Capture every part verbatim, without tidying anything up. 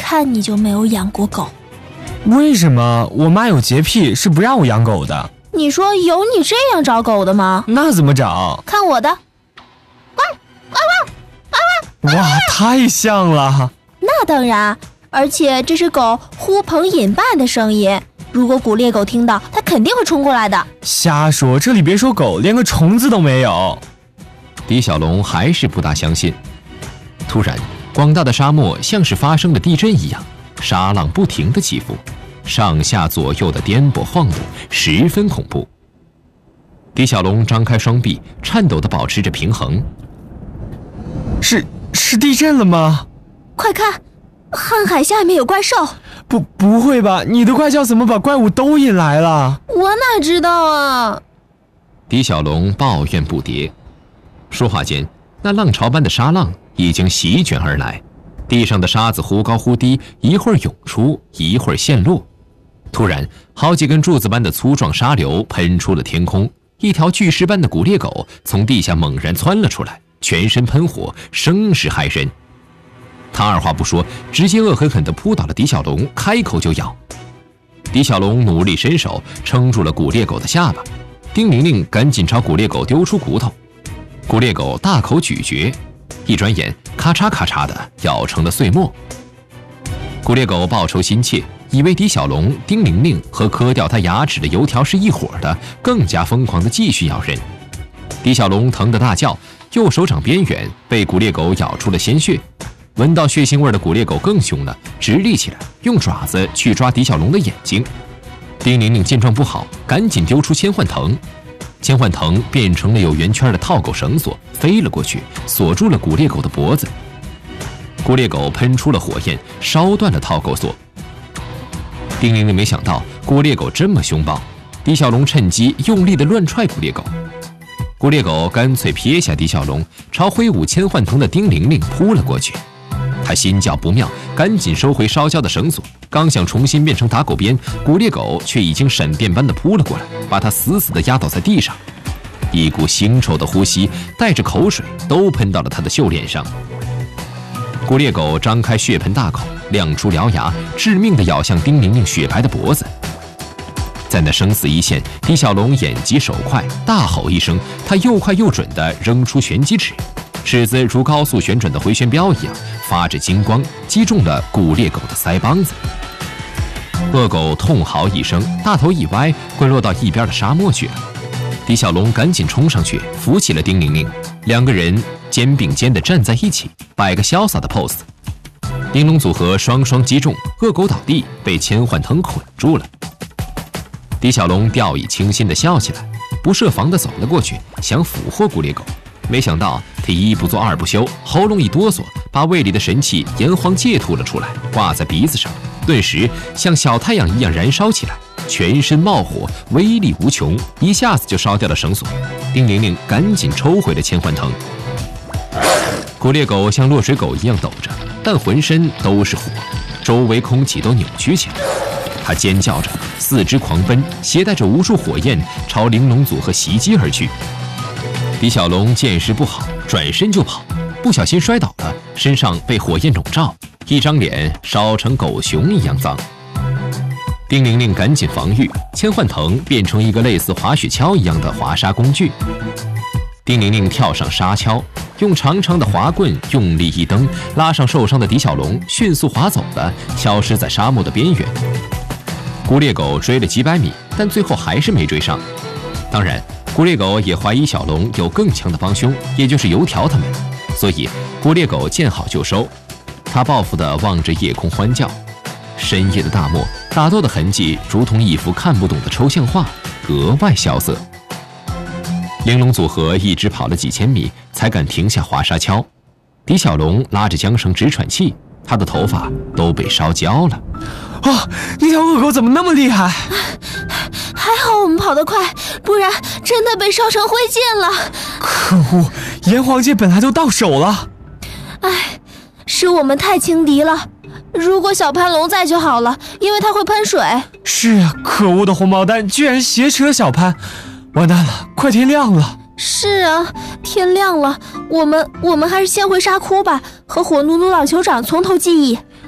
看你就没有养过狗。 为什么？我妈有洁癖，是不让我养狗的。 你说有你这样找狗的吗？ 那怎么找？ 看我的， 哇，太像了。 那当然，而且这是狗呼朋引伴的声音。如果捕猎狗听到，它肯定会冲过来的。 瞎说，这里别说狗，连个虫子都没有。 李小龙还是不大相信。突然，广大的沙漠像是发生了地震一样，沙浪不停地起伏，上下左右的颠簸晃动，十分恐怖。李小龙张开双臂，颤抖地保持着平衡。 是是地震了吗？ 快看，瀚海下面有怪兽。 不不会吧，你的怪叫怎么把怪物都引来了？ 我哪知道啊。 李小龙抱怨不迭。说话间，那浪潮般的沙浪已经席卷而来，地上的沙子忽高忽低，一会儿涌出，一会儿陷落。突然，好几根柱子般的粗壮沙流喷出了天空，一条巨狮般的捕猎狗从地下猛然窜了出来，全身喷火，声势骇人。他二话不说，直接恶狠狠地扑倒了狄小龙，开口就咬。狄小龙努力伸手撑住了捕猎狗的下巴，丁玲玲赶紧朝捕猎狗丢出骨头，捕猎狗大口咀嚼，一转眼咔嚓咔嚓地咬成了碎末。捕猎狗报仇心切，以为狄小龙、丁玲玲和磕掉他牙齿的油条是一伙的，更加疯狂地继续咬人。狄小龙疼得大叫，右手掌边缘被捕猎狗咬出了鲜血。闻到血腥味的捕猎狗更凶了，直立起来，用爪子去抓狄小龙的眼睛。丁玲玲见状不好，赶紧丢出千幻藤，千幻藤变成了有圆圈的套狗绳索，飞了过去，锁住了捕猎狗的脖子。捕猎狗喷出了火焰，烧断了套狗索。丁玲玲没想到捕猎狗这么凶暴，狄小龙趁机用力地乱踹捕猎狗。捕猎狗干脆撇下狄小龙，朝挥舞千幻藤的丁玲玲扑了过去。他心叫不妙，赶紧收回烧焦的绳索，刚想重新变成打狗鞭，捕猎狗却已经闪电般的扑了过来，把他死死地压倒在地上。一股腥臭的呼吸带着口水都喷到了他的袖脸上。捕猎狗张开血盆大口，亮出獠牙，致命地咬向丁玲玲雪白的脖子。在那生死一线，狄小龙眼疾手快，大吼一声，他又快又准地扔出拳击尺，尺子如高速旋转的回旋镖一样，发着金光，击中了捕猎狗的腮帮子。恶狗痛嚎一声，大头一歪，滚落到一边的沙漠去了。狄小龙赶紧冲上去扶起了丁玲玲，两个人肩并肩地站在一起，摆个潇洒的 pose。 玲珑组合双双击中，恶狗倒地，被千幻藤捆住了。狄小龙掉以轻心地笑起来，不设防地走了过去，想俘获捕猎狗。没想到他一不做二不休，喉咙一哆嗦，把胃里的神器炎黄芥吐了出来，挂在鼻子上，顿时像小太阳一样燃烧起来，全身冒火，威力无穷，一下子就烧掉了绳索。丁玲玲赶紧抽回了千幻藤。捕猎狗像落水狗一样抖着，但浑身都是火，周围空气都扭曲起来。它尖叫着，四肢狂奔，携带着无数火焰朝玲珑组合袭击而去。狄小龙见势不好，转身就跑，不小心摔倒了，身上被火焰笼罩，一张脸烧成狗熊一样脏。丁玲玲赶紧防御，千幻藤变成一个类似滑雪橇一样的滑沙工具。丁玲玲跳上沙橇，用长长的滑棍用力一蹬，拉上受伤的狄小龙，迅速滑走了，消失在沙漠的边缘。捕猎狗追了几百米，但最后还是没追上。当然，捕猎狗也怀疑小龙有更强的帮凶，也就是油条他们，所以捕猎狗见好就收。他报复地望着夜空欢叫。深夜的大漠，打斗的痕迹如同一幅看不懂的抽象画，格外萧瑟。玲珑组合一直跑了几千米，才敢停下滑沙橇。狄小龙拉着缰绳直喘气，他的头发都被烧焦了。 啊！那条恶狗怎么那么厉害？ 还好我们跑得快，不然真的被烧成灰烬了。 可恶，炎黄界本来就到手了。 唉，是我们太轻敌了。如果小潘龙在就好了，因为他会喷水。 是啊，可恶的红毛丹居然挟持了小潘，完蛋了，快天亮了。 是啊，天亮了，我们我们还是先回沙窟吧，和火奴奴老酋长从头记忆。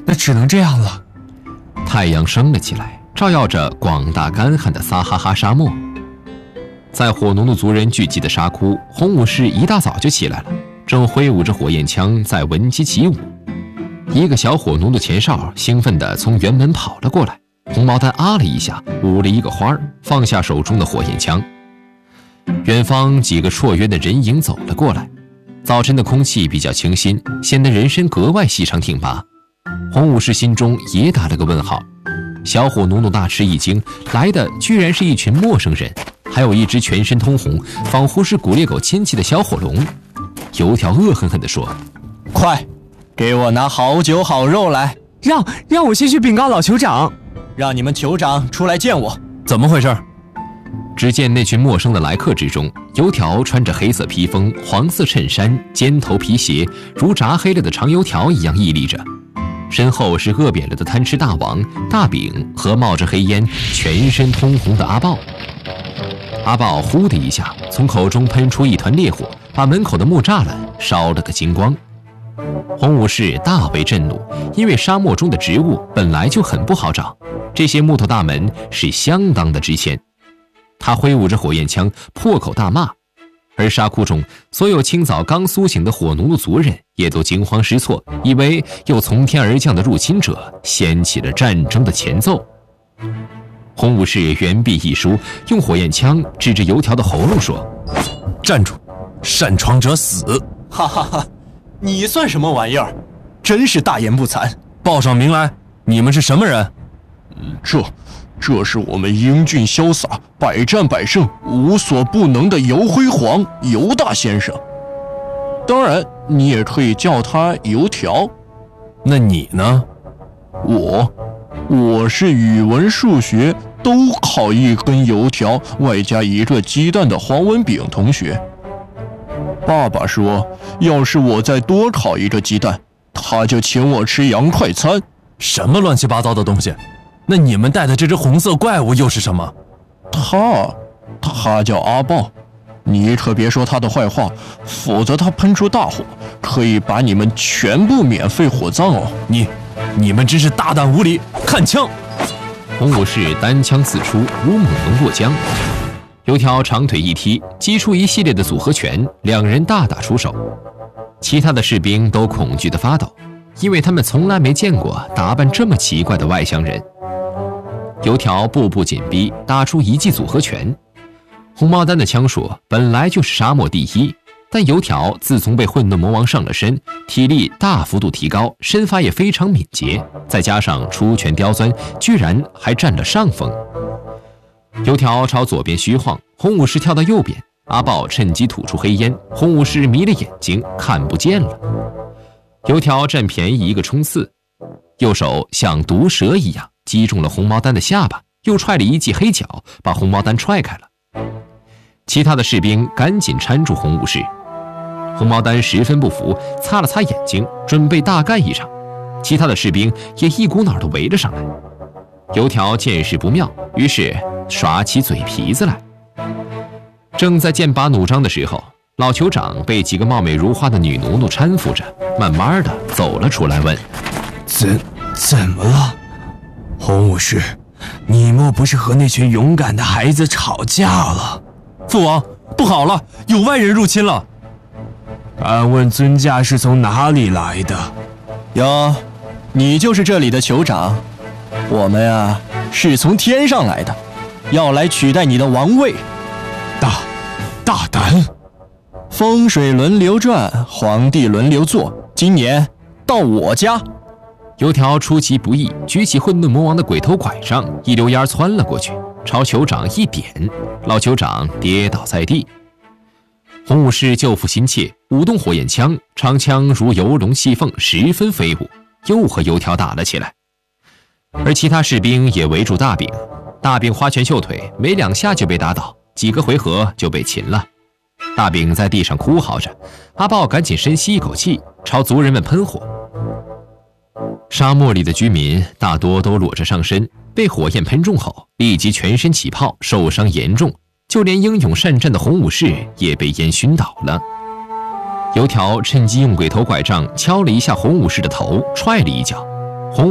那只能这样了。 太阳升了起来，照耀着广大干旱的撒哈哈沙漠。在火奴奴族人聚集的沙窟，红武士一大早就起来了，正挥舞着火焰枪在闻鸡起舞。一个小火奴奴前哨兴奋地从辕门跑了过来，红毛丹啊了一下，舞了一个花儿，放下手中的火焰枪。远方几个绰约的人影走了过来。早晨的空气比较清新，显得人声格外细长挺拔。红武士心中也打了个问号。小火奴奴大吃一惊，来的居然是一群陌生人，还有一只全身通红，仿佛是古猎狗亲戚的小火龙。油条恶狠狠地说： 快给我拿好酒好肉来， 让让我先去禀告老酋长， 让你们酋长出来见我。 怎么回事？ 只见那群陌生的来客之中，油条穿着黑色披风、黄色衬衫、尖头皮鞋，如炸黑了的长油条一样屹立着。身后是饿扁了的贪吃大王大饼和冒着黑烟、全身通红的阿豹。阿豹呼的一下从口中喷出一团烈火，把门口的木栅栏烧了个精光。红武士大为震怒，因为沙漠中的植物本来就很不好找，这些木头大门是相当的值钱。他挥舞着火焰枪，破口大骂，而沙窟中所有清早刚苏醒的火奴奴族人也都惊慌失措，以为又从天而降的入侵者掀起了战争的前奏。红武士原臂一舒，用火焰枪指着油条的喉咙说： 站住，擅闯者死！ 哈哈哈，你算什么玩意儿？真是大言不惭！ 报上名来，你们是什么人？ 这这是我们英俊潇洒、百战百胜、无所不能的尤辉煌尤大先生。当然，你也可以叫他油条。 那你呢？ 我，我是语文、数学都考一根油条，外加一个鸡蛋的黄文炳同学。爸爸说，要是我再多烤一个鸡蛋，他就请我吃洋快餐。 什么乱七八糟的东西？那你们带的这只红色怪物又是什么？ 他，他叫阿豹，你可别说他的坏话，否则他喷出大火，可以把你们全部免费火葬哦。 你，你们真是大胆无礼！看枪！ 红武士单枪刺出，如猛龙过江。油条长腿一踢，击出一系列的组合拳，两人大打出手。其他的士兵都恐惧地发抖，因为他们从来没见过打扮这么奇怪的外乡人。油条步步紧逼，打出一记组合拳。红毛丹的枪术本来就是沙漠第一，但油条自从被混沌魔王上了身，体力大幅度提高，身法也非常敏捷，再加上出拳刁钻，居然还占了上风。油条朝左边虚晃，红武士跳到右边，阿豹趁机吐出黑烟，红武士迷了眼睛，看不见了。油条占便宜一个冲刺，右手像毒蛇一样击中了红毛丹的下巴，又踹了一记黑脚，把红毛丹踹开了。其他的士兵赶紧搀住红武士。红毛丹十分不服，擦了擦眼睛，准备大干一场。其他的士兵也一股脑地围了上来。油条见势不妙，于是耍起嘴皮子来。正在剑拔弩张的时候，老酋长被几个貌美如花的女奴奴搀扶着，慢慢的走了出来，问： 怎怎么了？红武士，你莫不是和那群勇敢的孩子吵架了？ 父王，不好了，有外人入侵了！ 敢问尊驾是从哪里来的？ 哟，你就是这里的酋长？我们啊，是从天上来的，要来取代你的王位。 大大胆！ 风水轮流转，皇帝轮流坐，今年到我家。 油条出其不意，举起混沌魔王的鬼头拐杖，一溜烟窜了过去，朝酋长一点，老酋长跌倒在地。红武士救父心切，舞动火焰枪，长枪如游龙戏凤，十分飞舞，又和油条打了起来。而其他士兵也围住大饼，大饼花拳绣腿，没两下就被打倒，几个回合就被擒了。大饼在地上哭嚎着，阿豹赶紧深吸一口气，朝族人们喷火。沙漠里的居民大多都裸着上身，被火焰喷中后立即全身起泡，受伤严重，就连英勇善战的红武士也被烟熏倒了。油条趁机用鬼头拐杖敲了一下红武士的头，踹了一脚，